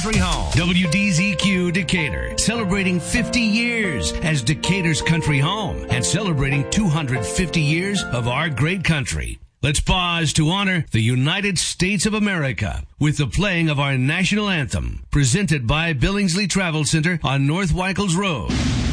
Country Home. WDZQ Decatur, celebrating 50 years as Decatur's country home and celebrating 250 years of our great country. Let's pause to honor the United States of America with the playing of our national anthem, presented by Billingsley Travel Center on North Weichels Road.